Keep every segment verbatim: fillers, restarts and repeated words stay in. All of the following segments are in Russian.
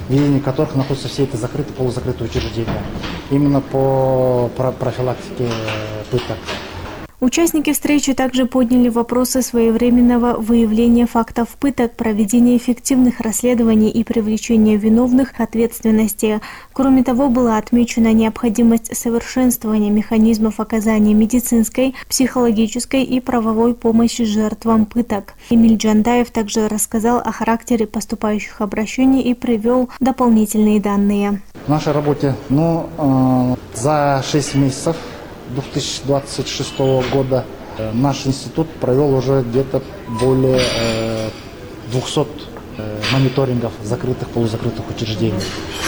в ведении которых находятся все эти закрытые, полузакрытые учреждения. Именно по профилактике пыток. Участники встречи также подняли вопросы своевременного выявления фактов пыток, проведения эффективных расследований и привлечения виновных к ответственности. Кроме того, была отмечена необходимость совершенствования механизмов оказания медицинской, психологической и правовой помощи жертвам пыток. Эмиль Джандаев также рассказал о характере поступающих обращений и привел дополнительные данные. В нашей работе ну, э, за шесть месяцев две тысячи двадцать шестого года наш институт провел уже где-то более двухсот мониторингов закрытых, полузакрытых учреждений,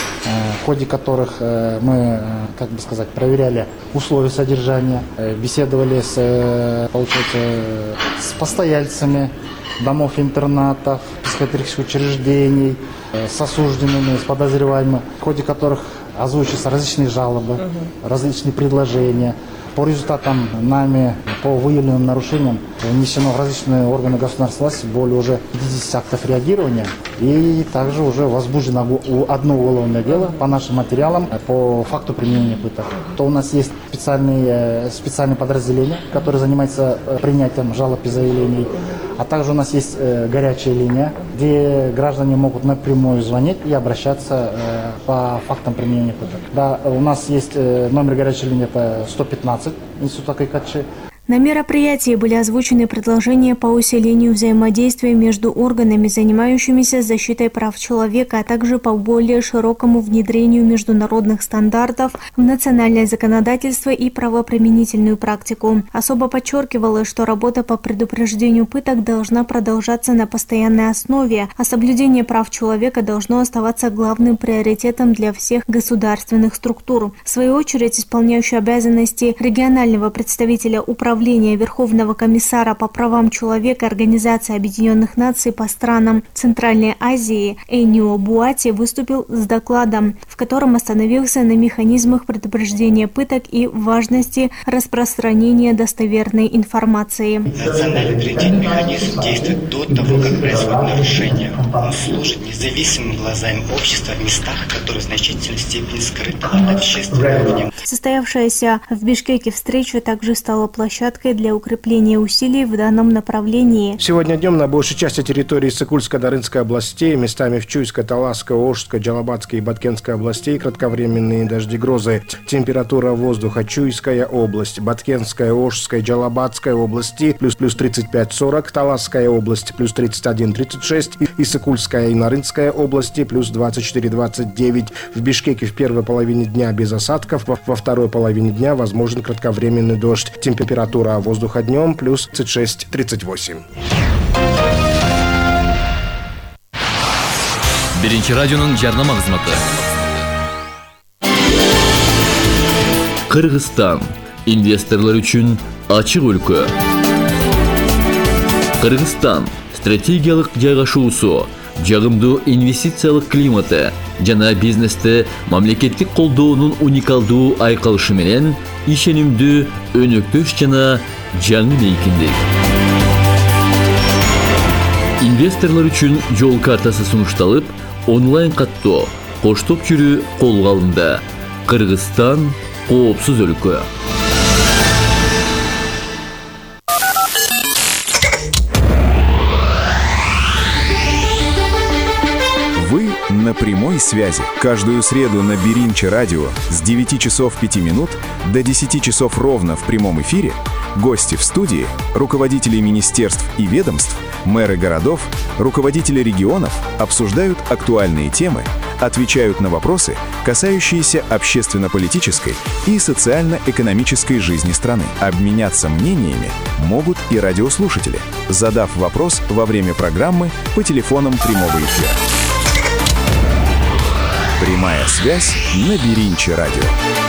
в ходе которых мы, как бы сказать, проверяли условия содержания, беседовали с, получается, с постояльцами домов-интернатов, психиатрических учреждений, с осужденными, с подозреваемыми, в ходе которых озвучиваются различные жалобы, uh-huh. различные предложения. По результатам нами, по выявленным нарушениям, внесено в различные органы государственной власти более уже пятидесяти актов реагирования. И также уже возбуждено одно уголовное дело по нашим материалам по факту применения пыток. То у нас есть специальные, специальные подразделения, которые занимаются принятием жалоб и заявлений. А также у нас есть горячая линия, где граждане могут напрямую звонить и обращаться по фактам применения пыток. Да, у нас есть номер горячей линии, это сто пятнадцать, института Кайкадши. На мероприятии были озвучены предложения по усилению взаимодействия между органами, занимающимися защитой прав человека, а также по более широкому внедрению международных стандартов в национальное законодательство и правоприменительную практику. Особо подчеркивалось, что работа по предупреждению пыток должна продолжаться на постоянной основе, а соблюдение прав человека должно оставаться главным приоритетом для всех государственных структур. В свою очередь, исполняющий обязанности регионального представителя управления Верховного комиссара по правам человека Организации Объединенных Наций по странам Центральной Азии Энио Буати выступил с докладом, в котором остановился на механизмах предупреждения пыток и важности распространения достоверной информации. Национальный превентивный механизм действует до того, как происходит нарушение. Он служит независимым глазами общества в местах, которые в значительной степени скрыты от общественного внимания. Состоявшаяся в Бишкеке встреча также стала площадкой для укрепления усилий в данном направлении. Сегодня днем на большей части территории Сыкульско-Дарынской областей, местами в Чуйской, Таласской, Ошской, Джалабатской и Баткенской областей кратковременные дожди, грозы. Температура воздуха: Чуйская область, Баткенская, Ошская, Джалабатская области плюс плюс тридцать пять сорок, Таласская область плюс тридцать один тридцать шесть и Сыкульская и Нарынская области плюс двадцать четыре двадцать девять. В Бишкеке в первой половине дня без осадков, во второй половине дня возможен кратковременный дождь. Температура воздуха днем плюс тридцать шесть тридцать восемь. Birinci radionun jarnama xizmati. Qirg'iziston investorlar uchun ochiq o'lka. Qirg'iziston strategiyalik joylashuvi, жагымдуу инвестициялык климаты жана бизнесте мамлекеттик колдоонун уникалдуу айкалышы менен ишенимдүү, өнөктөш жана жаңы мейкиндик. Инвесторлор үчүн жол картасы сунушталып, онлайн каттоо, коштоп жүрүү колго алынды. Кыргызстан коопсуз өлкө. Вы на прямой связи. Каждую среду на Биринче радио с девяти часов пяти минут до десяти часов ровно в прямом эфире гости в студии, руководители министерств и ведомств, мэры городов, руководители регионов обсуждают актуальные темы, отвечают на вопросы, касающиеся общественно-политической и социально-экономической жизни страны. Обменяться мнениями могут и радиослушатели, задав вопрос во время программы по телефонам прямого эфира. Прямая связь на Биринче радио.